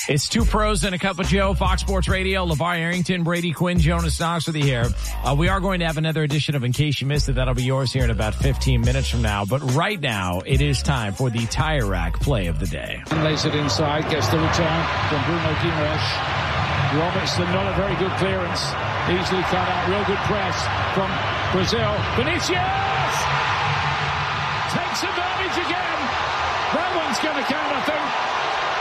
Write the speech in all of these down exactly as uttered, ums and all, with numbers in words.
It's two pros and a cup of Joe, Fox Sports Radio. LeVar Arrington, Brady Quinn, Jonas Knox with you here. Uh, we are going to have another edition of In Case You Missed It. That'll be yours here in about fifteen minutes from now. But right now, it is time for the Tire Rack play of the day. Lays it inside, gets the return from Bruno Guimaraes. Robertson, not a very good clearance. Easily cut out, real good press from Brazil. Vinicius! Takes advantage again. That one's going to count, I think.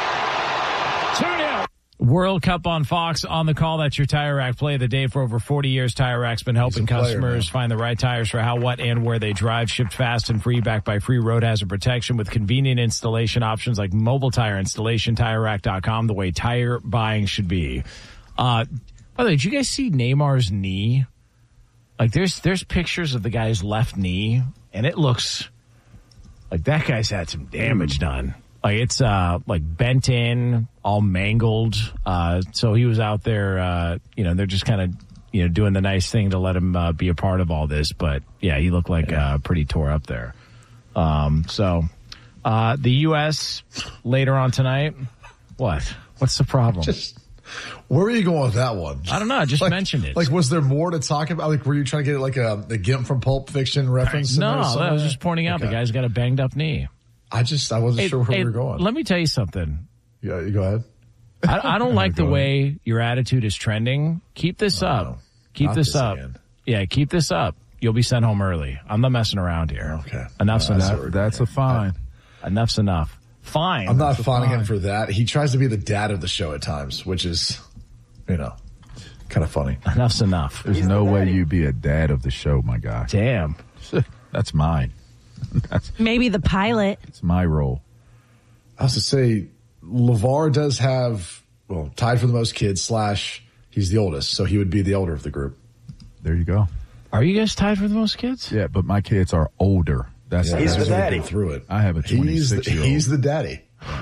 two nil. World Cup on Fox on the call. That's your Tire Rack play of the day. For over forty years, Tire Rack's been helping player, customers man. find the right tires for how, what, and where they drive. Shipped fast and free, backed by free road hazard protection with convenient installation options like mobile tire installation. Tire Rack dot com, the way tire buying should be. Uh, by the way, did you guys see Neymar's knee? Like, there's there's pictures of the guy's left knee, and it looks like that guy's had some damage done. Like, it's, uh, like bent in, all mangled. Uh, so he was out there, uh, you know, they're just kind of, you know, doing the nice thing to let him, uh, be a part of all this. But yeah, he looked like, uh, pretty tore up there. Um, so, uh, the U S later on tonight. What? What's the problem? Just, where were you going with that one? I don't know. I just like, mentioned it. Like, was there more to talk about? Like, were you trying to get like a, a Gimp from Pulp Fiction reference? No, I was just pointing out okay. the guy's got a banged up knee. I just, I wasn't hey, sure where hey, we were going. Let me tell you something. Yeah, you go ahead. I, I don't like the way your attitude is trending. Keep this oh, up. Keep Not this, this up. Again. Yeah, keep this up. You'll be sent home early. I'm not messing around here. Okay. Enough's uh, enough. That's, that's a fine. Uh, enough's enough. Fine. I'm not that's fawning him for that. He tries to be the dad of the show at times, which is, you know, kind of funny. Enough's enough. There's He's no the way you be a dad of the show, my guy. Damn. That's mine. That's, Maybe the pilot. It's my role. I was to say, LeVar does have, well, tied for the most kids, slash, he's the oldest, so he would be the elder of the group. There you go. Are you guys tied for the most kids? Yeah, but my kids are older. That's yeah, he's the daddy. Through it. I have a twenty-six-year-old. He's, he's the daddy.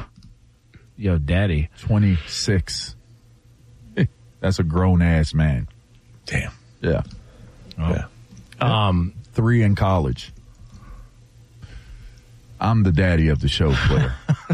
Yo, daddy. twenty-six. That's a grown-ass man. Damn. Yeah. Oh. Yeah. Um, Three in college. I'm the daddy of the show, player.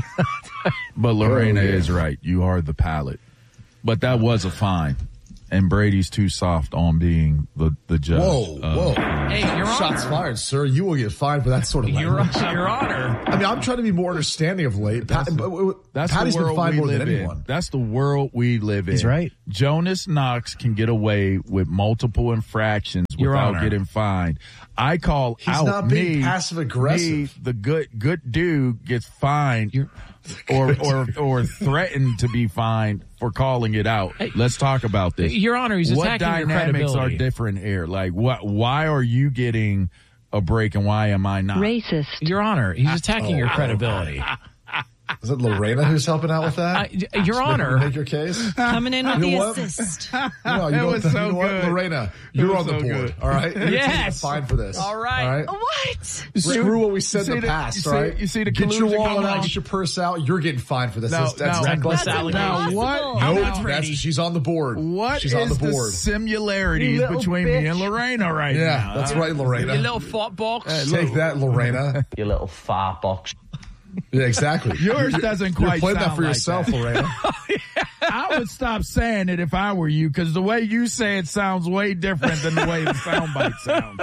But Lorena oh, yeah. is right. You are the pilot. But that was a fine. And Brady's too soft on being the, the judge. Whoa, uh, whoa. Hey, Your Shots Honor. fired, sir. You will get fined for that sort of language. Your, Your Honor. I mean, I'm trying to be more understanding of late. That's, Pat, the, that's Patty's the world been fined we more live than anyone. in. That's the world we live in. He's right. Jonas Knox can get away with multiple infractions Your without Honor. getting fined. I call He's out not being me, passive aggressive. me, the good good dude gets fined You're, or or or threatened to be fined for calling it out. Hey, let's talk about this. Your Honor, he's what attacking your dynamics credibility. are different here? Like what? Why are you getting a break and why am I not? Racist. Your Honor, he's attacking oh, your credibility. Is it Lorena who's helping out with that? Uh, Your Honor. Make your case? Coming in with You the know what? assist. No, you That know, was what, so you know what, good. Lorena? You're on the so board, good. all right? You're Yes. fine for this. All right. All right? What? Screw what we said you in the see the- past, you all see- right? you see the Get your collusion wallet going out, on? get your purse out. You're getting fined for this. No, that's that's no. Reckless That's allegation. Now what? impossible. How No, about that's, Brady? she's on the board. What she's is on the the board. similarities You little between me bitch. and Lorena right Yeah, now? that's huh? right, Lorena. You little fart box. Take that, Lorena. You little fart box. Yeah, exactly. Yours doesn't quite You're playing that sound for like yourself, that. Lorena. I would stop saying it if I were you, because the way you say it sounds way different than the way the soundbite sounds.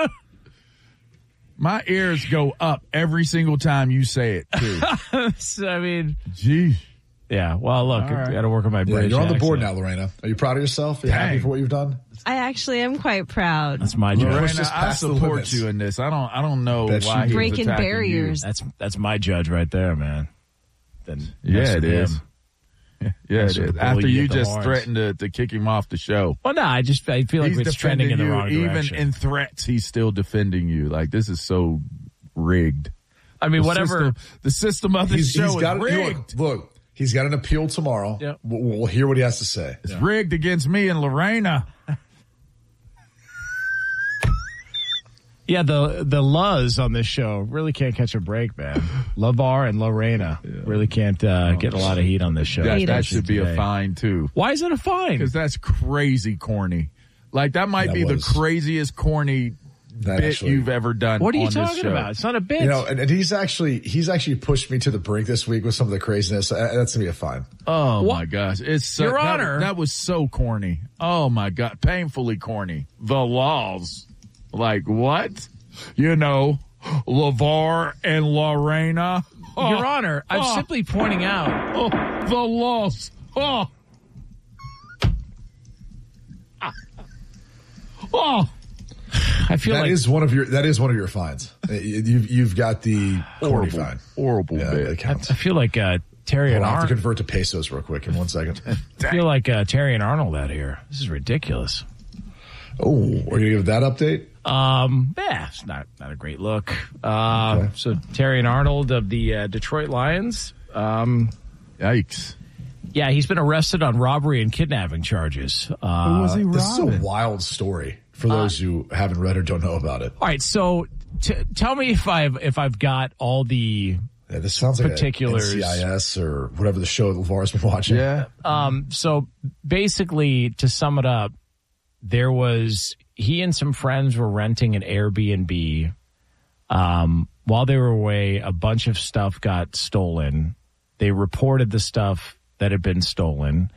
My ears go up every single time you say it, too. So, I mean, Gee. yeah. Well, look, All right. I got to work on my Yeah, British you're on the board accent. now, Lorena. Are you proud of yourself? Are you happy Dang. for what you've done? I actually am quite proud. That's my judge. Lorena, Lorena, just I pass the support limits. you in this. I don't I don't know Bet why you he's Breaking attacking barriers. That's that's my judge right there, man. Then You. Yeah, it is. Him. Yeah, yeah That's it is. the After bully you at the just horns. threatened to, to kick him off the show. Well, no, I just I feel like He's it's trending in the you. wrong direction. Even in threats, he's still defending you. Like, this is so rigged. I mean, The whatever. System, the system of this He's, show he's got is it. rigged. Look, look, he's got an appeal tomorrow. Yep. We'll, we'll hear what he has to say. It's rigged against me and Lorena. Yeah, the the Luz on this show really can't catch a break, man. LeVar and Lorena really can't uh, get a lot of heat on this show. That, that especially should be today. a fine, too. Why is it a fine? Because that's crazy corny. Like, that might That be was. the craziest corny bit actually, you've ever done. What are you on talking this show. about? It's not a bit. You know, and, and he's actually he's actually pushed me to the brink this week with some of the craziness. Uh, That's gonna be a fine. Oh What? my gosh! It's so, Your that, Honor. That was so corny. Oh my God, painfully corny. The laws, like what? You know, LeVar and Lorena. Oh, Your Honor, I'm oh, simply pointing out. oh, the laws. Oh, oh. I feel That like is one of your that is one of your fines. Uh, You've you've got the corny Horrible, fine. horrible Yeah, bit. that counts. I feel like uh, Terry and I'll have to Arnold. convert to pesos real quick in one second. I feel like uh, Terry and Arnold out here. This is ridiculous. Oh, are you gonna give that update? Um, yeah, it's not not a great look. Uh, Okay. So Terry and Arnold of the uh, Detroit Lions. Um, Yikes! yeah, he's been arrested on robbery and kidnapping charges. Uh, Who was he This is a robbing? wild story for those who haven't read or don't know about it. all right, so t- tell me if I've if I've got all the Yeah, this sounds like Particulars. N C I S or whatever the show that LeVar's been watching. Yeah. Um, so basically, to sum it up, there was he and some friends were renting an Airbnb. Um, while they were away, a bunch of stuff got stolen. They reported the stuff that had been stolen.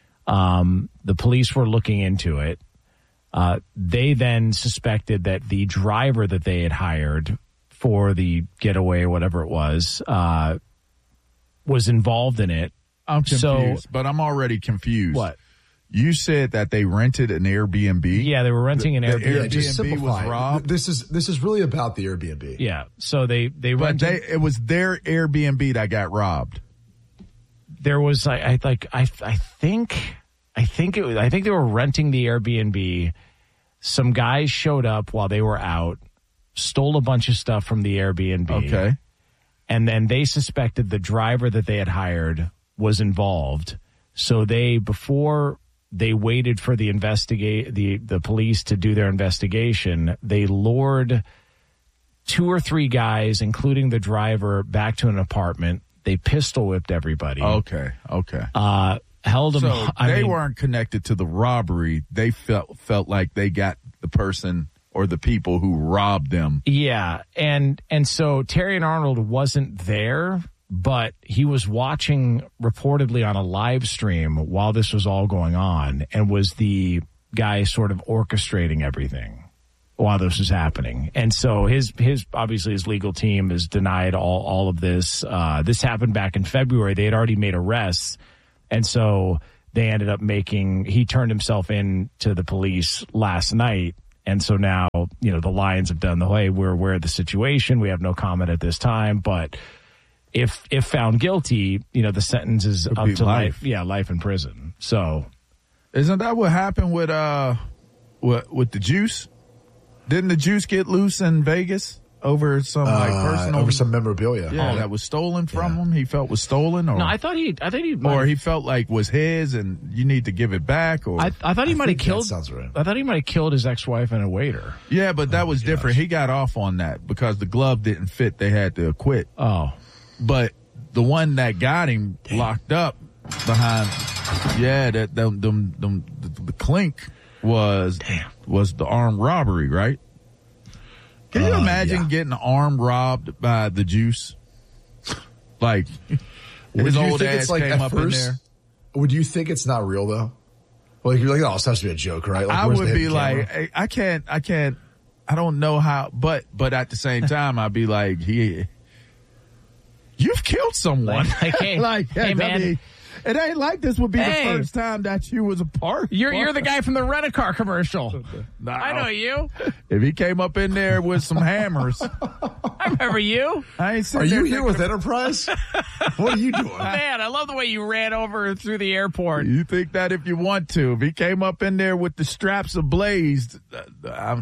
Um, the police were looking into it. Uh, they then suspected that the driver that they had hired for the getaway, whatever it was, uh, was involved in it. I'm confused, So- but I'm already confused. What? You said that they rented an Airbnb? Yeah, they were renting an The- the Airbnb. Yeah, just Airbnb was simplify. robbed? This is this is really about the Airbnb. Yeah, so they they But rented. they, it was their Airbnb that got robbed. there was I, I like I I think I think it was I think they were renting the Airbnb. Some guys showed up while they were out, stole a bunch of stuff from the Airbnb. Okay. And then they suspected the driver that they had hired was involved. So they before they waited for the investigate the the police to do their investigation, they lured two or three guys, including the driver, back to an apartment. They pistol whipped everybody. Okay. Okay. Uh, held them. So I they mean, weren't connected to the robbery. They felt felt like they got the person or the people who robbed them. Yeah, and and so Terry and Arnold wasn't there, but he was watching reportedly on a live stream while this was all going on, and was the guy sort of orchestrating everything while this was happening. And so his his obviously his legal team has denied all all of this. Uh, this happened back in February. They had already made arrests, and so they ended up making. He turned himself in to the police last night. And so now, you know, the Lions have done the, hey, we're aware of the situation. We have no comment at this time. But if if found guilty, you know, the sentence is It'd up be to life. life. Yeah, life in prison. So Isn't that what happened with uh with, with the Juice? Didn't the Juice get loose in Vegas over some like Uh, personal over some memorabilia. yeah, Oh. that was stolen from Yeah. him? He felt was stolen or no, I thought he, I think he, or might he felt like was his and you need to give it back or I, I thought he I might have think that killed. sounds right. I thought he might have killed his ex-wife and a waiter. Yeah, but that was different. He got off on that because the glove didn't fit. They had to acquit. Oh, But the one that got him locked up behind, yeah, that them, them, them, the, the clink was was the armed robbery, right? Can you Uh, imagine yeah. getting armed robbed by the Juice? Like Would his you old think ass it's like came at up first? in there. Would you think it's not real though? Like you're like, oh, this has to be a joke, right? Like, I where's would the be hidden like, camera? hey, I can't, I can't, I don't know how, but but at the same time, I'd be like, he, you've killed someone. Like, hey, like, hey, I man. mean, it ain't like this would be Hey. the first time that you was a part. you're you're the guy from the Rent-A-Car commercial. No. I know you. If he came up in there with some hammers, I remember you. I ain't Are sitting you there here with Enterprise? What are you doing? Man, I love the way you ran over through the airport. You think that if you want to, if he came up in there with the straps ablazed, uh, I'm,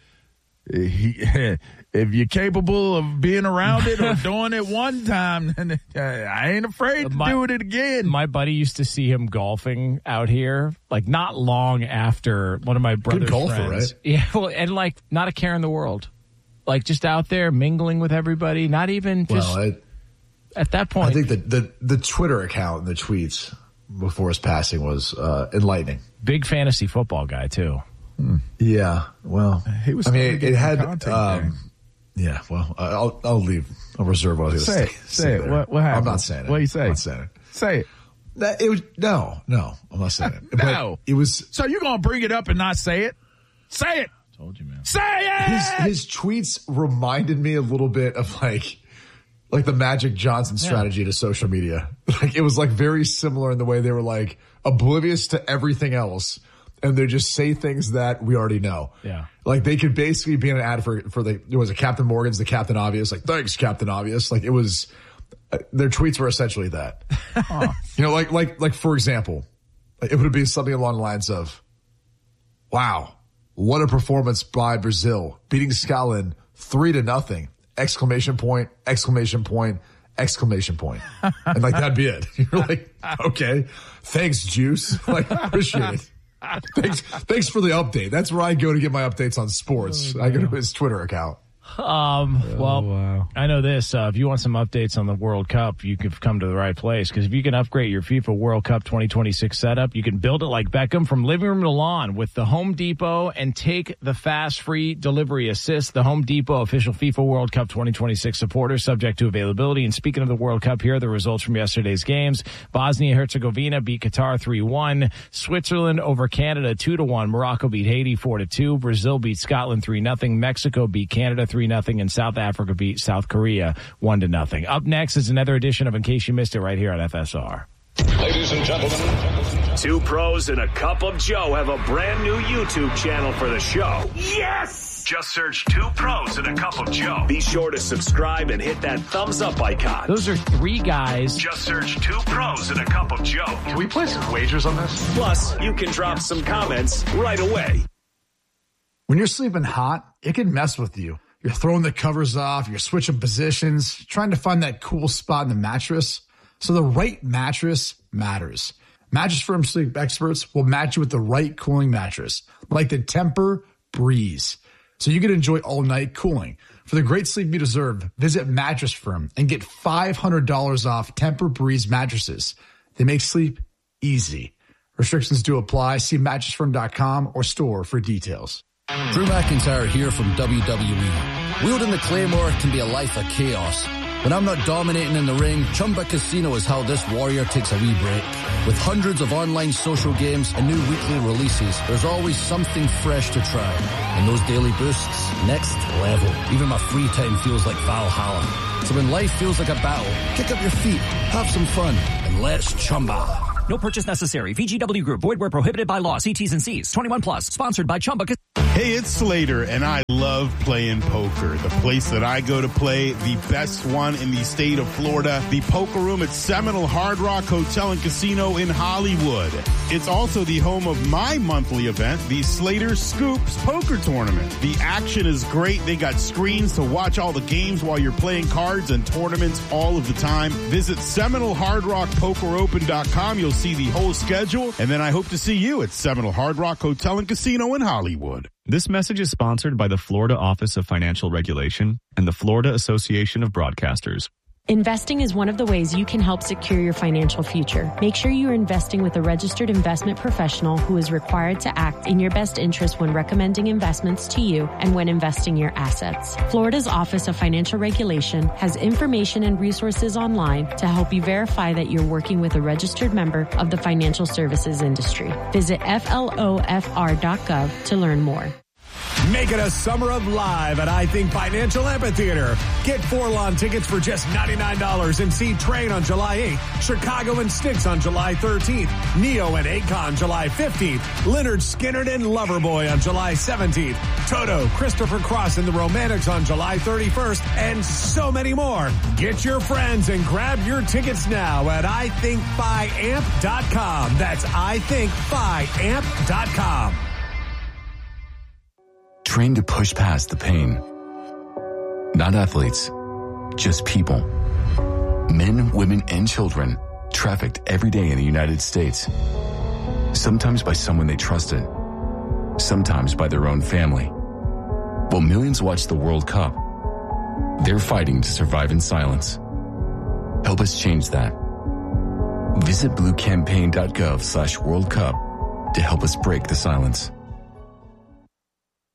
he, if you're capable of being around it or doing it one time, then uh, I ain't afraid to My- do it again. My buddy used to see him golfing out here, like not long after one of my brother's golfer, friends. right? Yeah, well, and like not a care in the world, like just out there mingling with everybody. Not even just Well, I, at that point. I think that the the Twitter account and the tweets before his passing was uh, enlightening. Big fantasy football guy too. Hmm. Yeah, well, he was I mean, it, it had, um, game. yeah, well, I'll, I'll leave. I'll reserve what I was going to say. say. Say, say it. What, what happened? I'm not saying it. What do you say? I'm not saying it. Say it. That, it was, no, no, I'm not saying it. No. But it was. So you're going to bring it up and not say it? Say it. Told you, man. Say it! His, his tweets reminded me a little bit of like, like the Magic Johnson strategy yeah. to social media. Like it was like very similar in the way they were like oblivious to everything else. And they just say things that we already know. Yeah. Like they could basically be in an ad for, for the, it was a Captain Morgan's, the Captain Obvious. Like, thanks, Captain Obvious. Like it was, uh, their tweets were essentially that. Huh. You know, like, like, like for example, it would be something along the lines of, wow, what a performance by Brazil, beating Scotland three to nothing. Exclamation point, exclamation point, exclamation point. And like, that'd be it. You're like, okay, thanks, Juice. Like, appreciate it. Thanks, thanks for the update. That's where I go to get my updates on sports. Oh, I go to his Twitter account. Um, well, oh, wow. I know this. Uh, if you want some updates on the World Cup, you can come to the right place. Because if you can upgrade your FIFA World Cup twenty twenty-six setup, you can build it like Beckham from living room to lawn with the Home Depot and take the fast free delivery assist. The Home Depot official FIFA World Cup twenty twenty-six supporter, subject to availability. And speaking of the World Cup, here are the results from yesterday's games. Bosnia-Herzegovina beat Qatar three one. Switzerland over Canada two to one. Morocco beat Haiti four to two. Brazil beat Scotland three nothing. Mexico beat Canada three nothing, and South Africa beat South Korea one to nothing. Up next is another edition of In Case You Missed It right here on F S R. Ladies and gentlemen, two pros and a cup of Joe have a brand new YouTube channel for the show. Yes! Just search Two Pros and a Cup of Joe. Be sure to subscribe and hit that thumbs up icon. Those are three guys. Just search Two Pros and a Cup of Joe. Can we play some wagers on this? Plus, you can drop some comments right away. When you're sleeping hot, it can mess with you. You're throwing the covers off, you're switching positions, trying to find that cool spot in the mattress. So the right mattress matters. Mattress Firm sleep experts will match you with the right cooling mattress, like the Tempur Breeze, so you can enjoy all night cooling. For the great sleep you deserve, visit Mattress Firm and get five hundred dollars off Tempur Breeze mattresses. They make sleep easy. Restrictions do apply. See mattress firm dot com or store for details. Drew McIntyre here from W W E. Wielding the Claymore can be a life of chaos. When I'm not dominating in the ring, Chumba Casino is how this warrior takes a wee break. With hundreds of online social games and new weekly releases, there's always something fresh to try. And those daily boosts, next level. Even my free time feels like Valhalla. So when life feels like a battle, kick up your feet, have some fun, and let's Chumba. No purchase necessary. V G W Group. Void where prohibited by law. See T's and C's. twenty-one plus. Sponsored by Chumba. Hey, it's Slater, and I love playing poker. The place that I go to play, the best one in the state of Florida, the Poker Room at Seminole Hard Rock Hotel and Casino in Hollywood. It's also the home of my monthly event, the Slater Scoops Poker Tournament. The action is great. They got screens to watch all the games while you're playing cards and tournaments all of the time. Visit Seminole Hard Rock Poker Open dot com. You'll see the whole schedule, and then I hope to see you at Seminole Hard Rock Hotel and Casino in Hollywood. This message is sponsored by the Florida Office of Financial Regulation and the Florida Association of Broadcasters. Investing is one of the ways you can help secure your financial future. Make sure you are investing with a registered investment professional who is required to act in your best interest when recommending investments to you and when investing your assets. Florida's Office of Financial Regulation has information and resources online to help you verify that you're working with a registered member of the financial services industry. Visit F L O F R dot gov to learn more. Make it a summer of live at I Think Financial Amphitheater. Get four lawn tickets for just ninety-nine dollars and see Train on July eighth, Chicago and Styx on July thirteenth, Neo and Akon July fifteenth, Leonard Skinner and Loverboy on July seventeenth, Toto, Christopher Cross and the Romantics on July thirty-first, and so many more. Get your friends and grab your tickets now at I think fi amp dot com. That's I think fi amp dot com. Trained to push past the pain. Not athletes, just people. Men, women, and children trafficked every day in the United States. Sometimes by someone they trusted, sometimes by their own family. While millions watch the World Cup, they're fighting to survive in silence. Help us change that. Visit blue campaign dot gov slash World Cup to help us break the silence.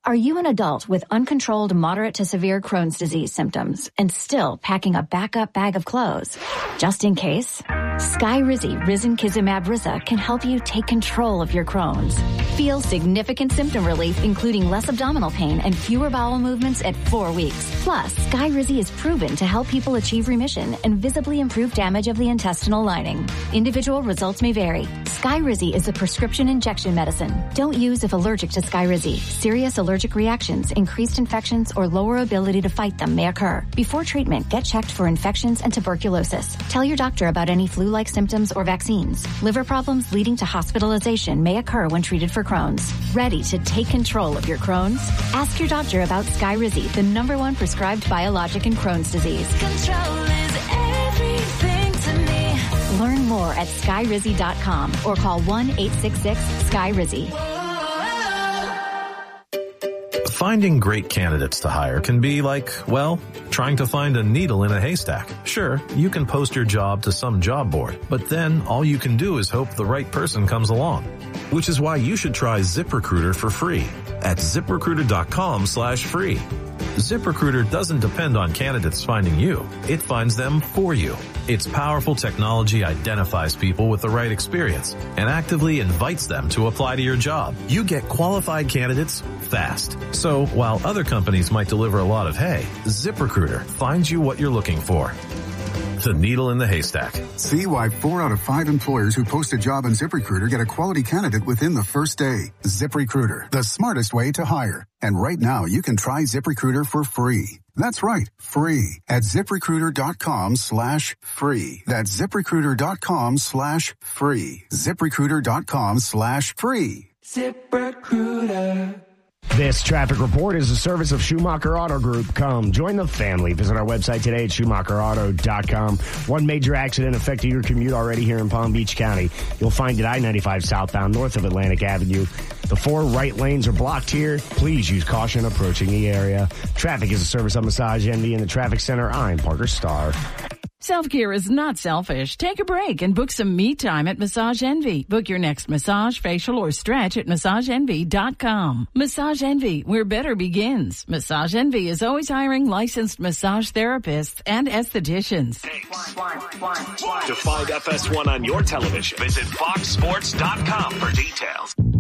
Are you an adult with uncontrolled moderate to severe Crohn's disease symptoms and still packing a backup bag of clothes? Just in case, Skyrizi Risankizumab Risa can help you take control of your Crohn's. Feel significant symptom relief, including less abdominal pain and fewer bowel movements at four weeks. Plus, Skyrizi is proven to help people achieve remission and visibly improve damage of the intestinal lining. Individual results may vary. Skyrizi is a prescription injection medicine. Don't use if allergic to Skyrizi. Serious allergic reactions, increased infections, or lower ability to fight them may occur. Before treatment, get checked for infections and tuberculosis. Tell your doctor about any flu-like symptoms or vaccines. Liver problems leading to hospitalization may occur when treated for Crohn's. Ready to take control of your Crohn's? Ask your doctor about Skyrizi, the number one prescribed biologic in Crohn's disease. Control is everything to me. Learn more at skyrizi dot com or call one eight six six Sky Rizzi. Finding great candidates to hire can be like, well, trying to find a needle in a haystack. Sure, you can post your job to some job board, but then all you can do is hope the right person comes along. Which is why you should try ZipRecruiter for free at ZipRecruiter.com slash free. ZipRecruiter doesn't depend on candidates finding you. It finds them for you. Its powerful technology identifies people with the right experience and actively invites them to apply to your job. You get qualified candidates fast. So while other companies might deliver a lot of hay, ZipRecruiter finds you what you're looking for. The needle in the haystack. See why four out of five employers who post a job on ZipRecruiter get a quality candidate within the first day. ZipRecruiter, the smartest way to hire. And right now, you can try ZipRecruiter for free. That's right, free at ZipRecruiter.com slash free. That's ZipRecruiter.com slash free. ZipRecruiter.com slash free. ZipRecruiter. This traffic report is a service of Schumacher Auto Group. Come join the family. Visit our website today at Schumacher Auto dot com. One major accident affecting your commute already here in Palm Beach County. You'll find it I ninety-five southbound north of Atlantic Avenue. The four right lanes are blocked here. Please use caution approaching the area. Traffic is a service of Massage Envy in the Traffic Center. I'm Parker Starr. Self-care is not selfish. Take a break and book some me time at Massage Envy. Book your next massage, facial, or stretch at Massage Envy dot com. Massage Envy, where better begins. Massage Envy is always hiring licensed massage therapists and estheticians. To find F S one on your television, visit fox sports dot com for details.